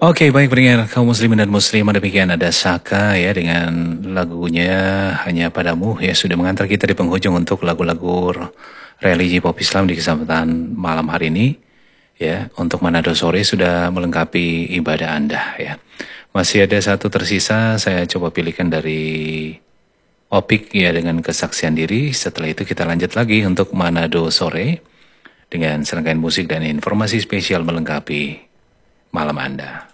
Oke, baik pendengar kaum muslimin dan muslimah, demikian ada Saka ya dengan lagunya Hanya Padamu ya, sudah mengantar kita di penghujung untuk lagu-lagu religi pop Islam di kesempatan malam hari ini ya. Untuk Manado sore sudah melengkapi ibadah Anda ya. Masih ada satu tersisa, saya coba pilihkan dari Opik ya dengan kesaksian diri. Setelah itu kita lanjut lagi untuk Manado sore dengan serangkaian musik dan informasi spesial melengkapi malam Anda.